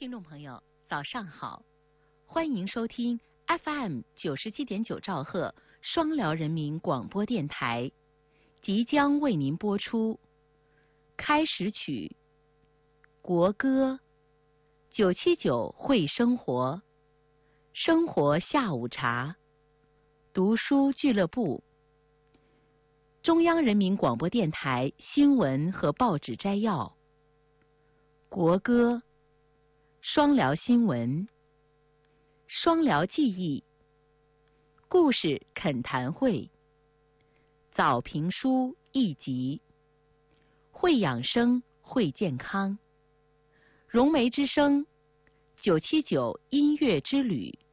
听众朋友，早上好，欢迎收听 FM 97.9兆赫双辽人民广播电台，即将为您播出开始曲、国歌、979会生活、生活下午茶、读书俱乐部、中央人民广播电台新闻和报纸摘要、国歌、双辽新闻、双辽记忆、故事恳谈会、早评书一集、会养生会健康、融媒之声、979音乐之旅、